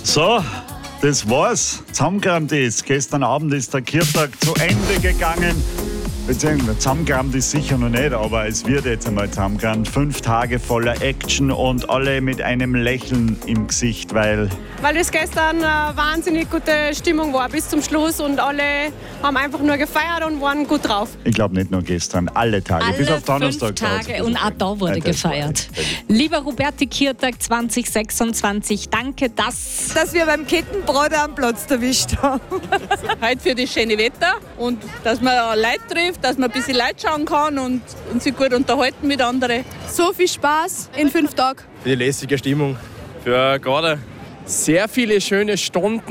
So, das war's. Zusammengerammt ist. Gestern Abend ist der Kirtag zu Ende gegangen. Beziehungsweise zusammengerammt ist sicher noch nicht, aber es wird jetzt einmal zusammengerammt. 5 Tage voller Action und alle mit einem Lächeln im Gesicht, weil es gestern eine wahnsinnig gute Stimmung war bis zum Schluss und alle haben einfach nur gefeiert und waren gut drauf. ich glaube nicht nur gestern, alle Tage, bis auf Donnerstag. 5 Tage und auch da wurde gefeiert. Lieber Huberti Kirtag 2026, danke, dass wir beim Kettenbrot am Platz erwischt haben. Heute für das schöne Wetter und dass man Leute trifft, dass man ein bisschen Leute schauen kann und sich gut unterhalten mit anderen. So viel Spaß in 5 Tagen. Für die lässige Stimmung. Für gerade sehr viele schöne Stunden.